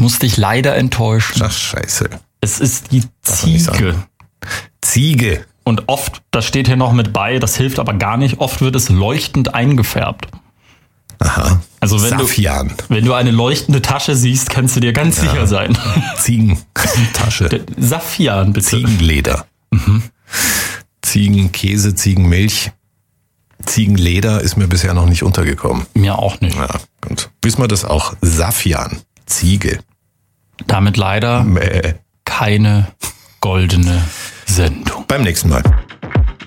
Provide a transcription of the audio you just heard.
muss dich leider enttäuschen. Ach, scheiße. Es ist die Darf man nicht Ziege. sagen. Ziege. Und oft, das steht hier noch mit bei, das hilft aber gar nicht, oft wird es leuchtend eingefärbt. Aha. Also Safian. wenn du eine leuchtende Tasche siehst, kannst du dir ganz sicher sein. Ziegentasche. Safian, bitte. Ziegenleder. Ziegenkäse, Ziegenmilch. Ziegenleder ist mir bisher noch nicht untergekommen. Mir auch nicht. Ja, gut. Wissen wir das auch? Safian. Ziege. Damit leider Mäh. keine goldene Sendung. Beim nächsten Mal.